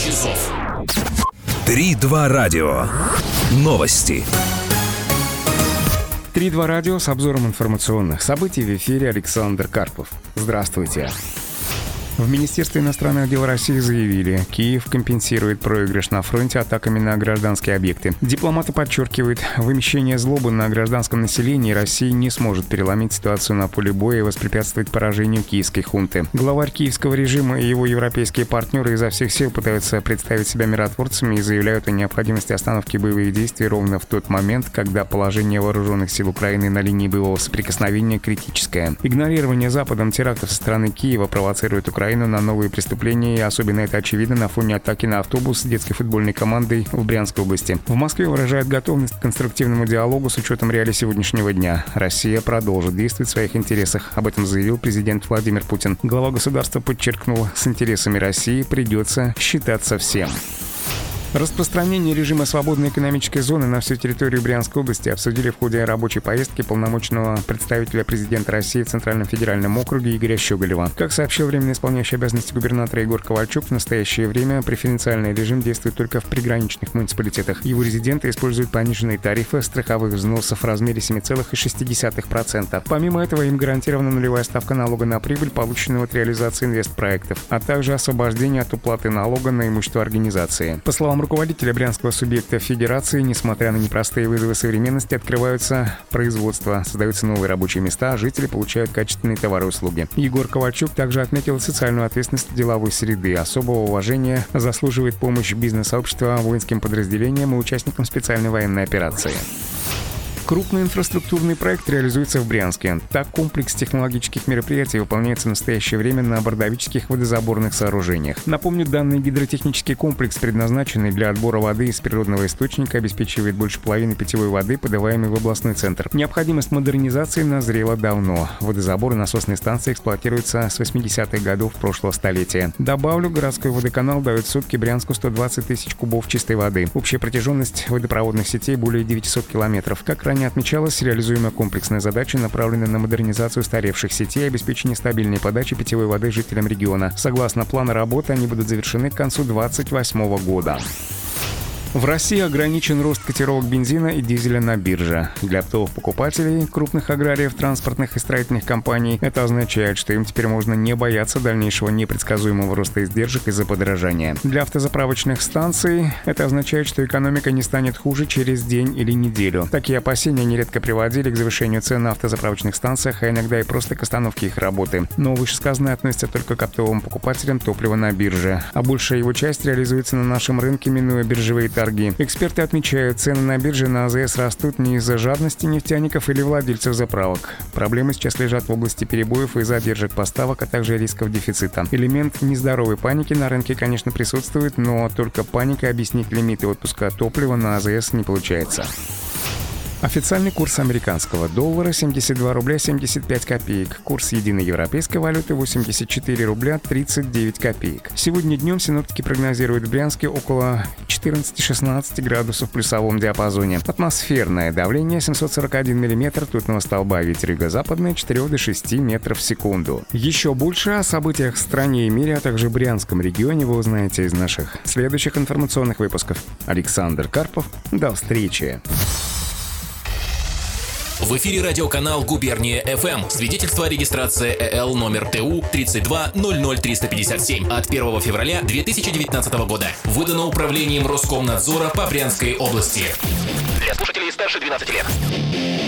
часов. 3-2 радио. Новости. 3-2 радио с обзором информационных событий. В эфире Александр Карпов. Здравствуйте. В Министерстве иностранных дел России заявили, Киев компенсирует проигрыш на фронте атаками на гражданские объекты. Дипломаты подчеркивают, вымещение злобы на гражданском населении России не сможет переломить ситуацию на поле боя и воспрепятствовать поражению киевской хунты. Главарь киевского режима и его европейские партнеры изо всех сил пытаются представить себя миротворцами и заявляют о необходимости остановки боевых действий ровно в тот момент, когда положение вооруженных сил Украины на линии боевого соприкосновения критическое. Игнорирование Западом терактов со стороны Киева провоцирует Украину на новые преступления, и особенно это очевидно на фоне атаки на автобус с детской футбольной командой в Брянской области. В Москве выражают готовность к конструктивному диалогу с учетом реалий сегодняшнего дня. Россия продолжит действовать в своих интересах. Об этом заявил президент Владимир Путин. Глава государства подчеркнул, с интересами России придется считаться всем. Распространение режима свободной экономической зоны на всю территорию Брянской области обсудили в ходе рабочей поездки полномочного представителя президента России в Центральном федеральном округе Игоря Щеголева. Как сообщил временно исполняющий обязанности губернатора Егор Ковальчук, в настоящее время преференциальный режим действует только в приграничных муниципалитетах. Его резиденты используют пониженные тарифы страховых взносов в размере 7,6%. Помимо этого, им гарантирована нулевая ставка налога на прибыль, полученную от реализации инвестпроектов, а также освобождение от уплаты налога на имущество организации. По словам руководителя брянского субъекта Федерации, несмотря на непростые вызовы современности, открываются производства, создаются новые рабочие места, а жители получают качественные товары и услуги. Егор Ковальчук также отметил социальную ответственность деловой среды. Особого уважения заслуживает помощь бизнес-сообщества воинским подразделениям и участникам специальной военной операции. Крупный инфраструктурный проект реализуется в Брянске. Так, комплекс технологических мероприятий выполняется в настоящее время на Бордовических водозаборных сооружениях. Напомню, данный гидротехнический комплекс, предназначенный для отбора воды из природного источника, обеспечивает больше половины питьевой воды, подаваемой в областной центр. Необходимость модернизации назрела давно. Водозаборы насосной станции эксплуатируются с 80-х годов прошлого столетия. Добавлю, городской водоканал дает в сутки Брянску 120 тысяч кубов чистой воды. Общая протяженность водопроводных сетей более 900 километров. Как ранее отмечалось, реализуемая комплексная задача направлена на модернизацию устаревших сетей и обеспечение стабильной подачи питьевой воды жителям региона. Согласно плану работы, они будут завершены к концу 2028 года. В России ограничен рост котировок бензина и дизеля на бирже. Для оптовых покупателей, крупных аграриев, транспортных и строительных компаний это означает, что им теперь можно не бояться дальнейшего непредсказуемого роста издержек из-за подорожания. Для автозаправочных станций это означает, что экономика не станет хуже через день или неделю. Такие опасения нередко приводили к завышению цен на автозаправочных станциях, а иногда и просто к остановке их работы. Но вышесказанное относится только к оптовым покупателям топлива на бирже, а большая его часть реализуется на нашем рынке, минуя биржевые торги. Эксперты отмечают, цены на бирже на АЗС растут не из-за жадности нефтяников или владельцев заправок. Проблемы сейчас лежат в области перебоев и задержек поставок, а также рисков дефицита. Элемент нездоровой паники на рынке, конечно, присутствует, но только паникой объяснить лимиты отпуска топлива на АЗС не получается. Официальный курс американского доллара 72 рубля 75 копеек. Курс единой европейской валюты 84 рубля 39 копеек. Сегодня днем синоптики прогнозируют в Брянске около 14-16 градусов в плюсовом диапазоне. Атмосферное давление 741 миллиметр ртутного столба. Ветер юго-западный 4 до 6 метров в секунду. Еще больше о событиях в стране и мире, а также в Брянском регионе вы узнаете из наших следующих информационных выпусков. Александр Карпов. До встречи. В эфире радиоканал «Губерния ФМ». Свидетельство о регистрации ЭЛ номер ТУ 3200357 от 1 февраля 2019 года. Выдано управлением Роскомнадзора по Брянской области. Для слушателей старше 12 лет.